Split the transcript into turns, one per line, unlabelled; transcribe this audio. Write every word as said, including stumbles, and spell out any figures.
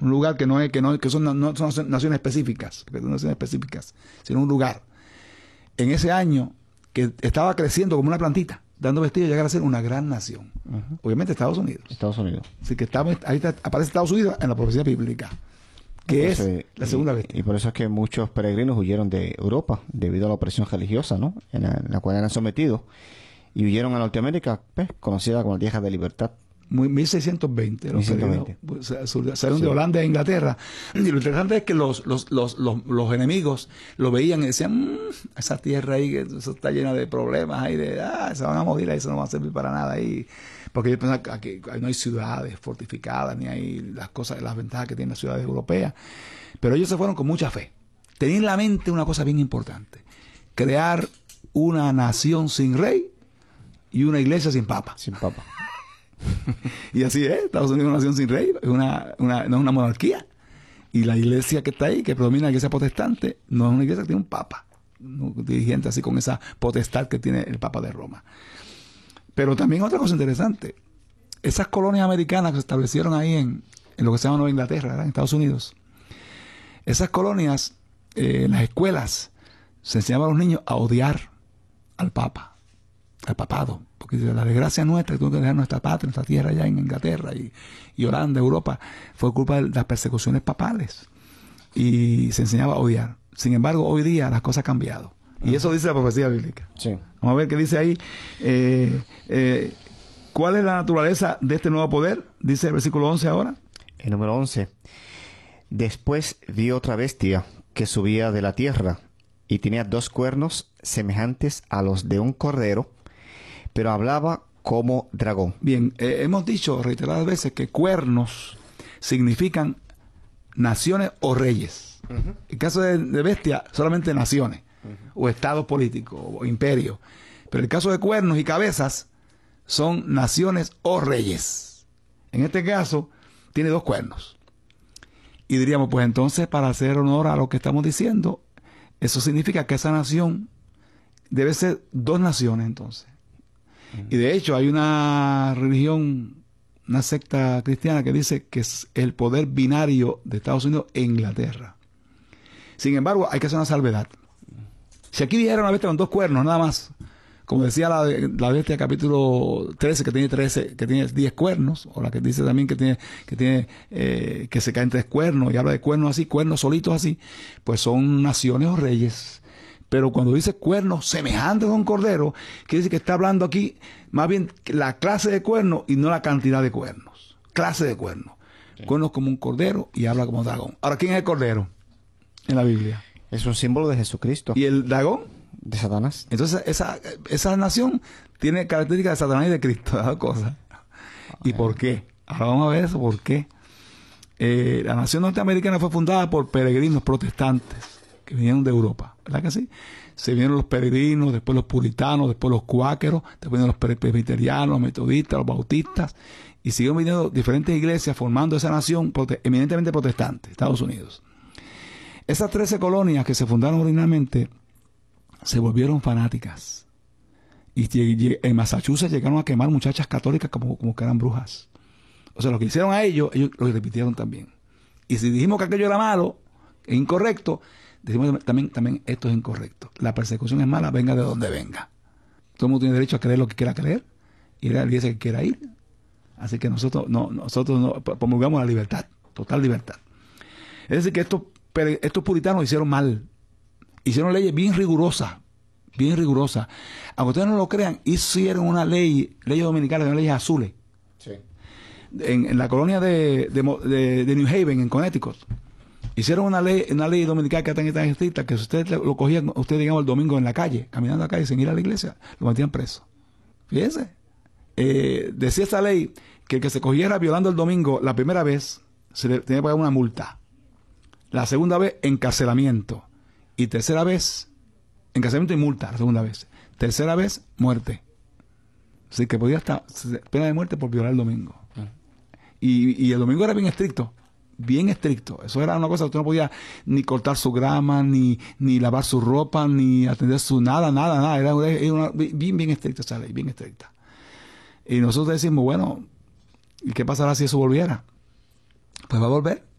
Un lugar que no es, que no, que son, no son naciones específicas, que son naciones específicas, sino un lugar. En ese año, que estaba creciendo como una plantita, dando vestido, llegar a ser una gran nación. Uh-huh. Obviamente Estados Unidos.
Estados Unidos.
Así que estamos, ahí está, aparece Estados Unidos en la profecía bíblica, que pues, es eh, la segunda
y,
bestia.
Y por eso es que muchos peregrinos huyeron de Europa, debido a la opresión religiosa, ¿no? En la, en la cual eran sometidos. Y huyeron a Norteamérica, pues, conocida como la Tierra de Libertad.
mil seiscientos veinte.
mil seiscientos veinte.
Salieron sí. de Holanda a Inglaterra. Y lo interesante es que los, los, los, los, los enemigos lo veían y decían, mmm, esa tierra ahí, eso está llena de problemas, ahí de, ah, se van a morir ahí, eso no va a servir para nada ahí. Porque ellos pensaban que aquí no hay ciudades fortificadas, ni hay las cosas, las ventajas que tienen las ciudades europeas. Pero ellos se fueron con mucha fe. Tenían en la mente una cosa bien importante: crear una nación sin rey y una iglesia sin papa.
Sin papa.
Y así es, Estados Unidos es una nación sin rey, es una, una, no es una monarquía. Y la iglesia que está ahí, que predomina la iglesia protestante, no es una iglesia que tiene un papa, un dirigente así con esa potestad que tiene el Papa de Roma. Pero también otra cosa interesante, esas colonias americanas que se establecieron ahí en, en lo que se llama Nueva Inglaterra, ¿verdad? En Estados Unidos, esas colonias, eh, en las escuelas, se enseñaba a los niños a odiar al Papa, al papado, porque la desgracia nuestra, que tuvimos que dejar nuestra patria, nuestra tierra allá en Inglaterra y, y Holanda, Europa, fue culpa de las persecuciones papales, y se enseñaba a odiar. Sin embargo, hoy día las cosas han cambiado, y eso dice la profecía bíblica.
Sí.
Vamos a ver qué dice ahí. Eh, eh, ¿cuál es la naturaleza de este nuevo poder? Dice el versículo once ahora.
El número once. Después vi otra bestia que subía de la tierra, y tenía dos cuernos semejantes a los de un cordero, pero hablaba como dragón.
Bien, eh, hemos dicho reiteradas veces que cuernos significan naciones o reyes. Uh-huh. En caso de, de bestia, solamente naciones, uh-huh, o estados políticos, o imperios. Pero en el caso de cuernos y cabezas, son naciones o reyes. En este caso, tiene dos cuernos. Y diríamos, pues entonces, para hacer honor a lo que estamos diciendo, eso significa que esa nación debe ser dos naciones, entonces. Y de hecho hay una religión, una secta cristiana que dice que es el poder binario de Estados Unidos e Inglaterra. Sin embargo, hay que hacer una salvedad. Si aquí dijera una bestia con dos cuernos, nada más, como decía la, la bestia capítulo trece, que tiene trece, que tiene diez cuernos, o la que dice también que tiene, que tiene, eh, que se caen tres cuernos, y habla de cuernos así, cuernos solitos así, pues son naciones o reyes. Pero cuando dice cuernos semejantes a un cordero, quiere decir que está hablando aquí más bien la clase de cuernos y no la cantidad de cuernos. Clase de cuernos. Sí. Cuernos como un cordero y habla como dragón. Ahora, ¿quién es el cordero en la Biblia?
Es un símbolo de Jesucristo.
¿Y el dragón?
De Satanás.
Entonces, esa, esa nación tiene características de Satanás y de Cristo. ¿Verdad? Cosa. ¿Y por qué? Ahora vamos a ver eso, ¿por qué? Eh, la nación norteamericana fue fundada por peregrinos protestantes que vinieron de Europa, ¿verdad que sí? Se vinieron los peregrinos, después los puritanos, después los cuáqueros, después vinieron los presbiterianos, los metodistas, los bautistas, y siguieron viniendo diferentes iglesias formando esa nación prote eminentemente protestante, Estados Unidos. Esas trece colonias que se fundaron originalmente se volvieron fanáticas. Y en Massachusetts llegaron a quemar muchachas católicas como, como que eran brujas. O sea, lo que hicieron a ellos, ellos lo repitieron también. Y si dijimos que aquello era malo, e incorrecto, decimos también, también esto es incorrecto. La persecución es mala, venga de donde venga. Todo el mundo tiene derecho a creer lo que quiera creer y ir a la iglesia que quiera ir. Así que nosotros no, nosotros no promulgamos la libertad, total libertad. Es decir, que estos, estos puritanos hicieron mal. Hicieron leyes bien rigurosas, bien rigurosas. Aunque ustedes no lo crean, hicieron una ley, leyes dominicanas, leyes azules.
Sí.
En, en la colonia de, de, de, de New Haven, en Connecticut. Hicieron una ley, una ley dominical que tan, tan estricta que si ustedes lo cogían, ustedes digamos el domingo en la calle, caminando a la calle sin ir a la iglesia, lo metían preso. Fíjense. Eh, decía esa ley que el que se cogiera violando el domingo la primera vez, se le tenía que pagar una multa. La segunda vez, encarcelamiento. Y tercera vez, encarcelamiento y multa, la segunda vez. Tercera vez, muerte. Así que podía estar pena de muerte por violar el domingo. Y, y el domingo era bien estricto. Bien estricto. Eso era una cosa que usted no podía ni cortar su grama, ni, ni lavar su ropa, ni atender su nada, nada, nada. Era, era una, bien, bien estricta esa ley, bien estricta. Y nosotros decimos, bueno, ¿y qué pasará si eso volviera? Pues va a volver.